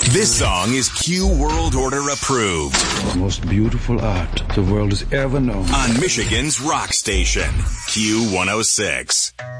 This song is Q World Order approved. The most beautiful art the world has ever known. On Michigan's rock station, Q106.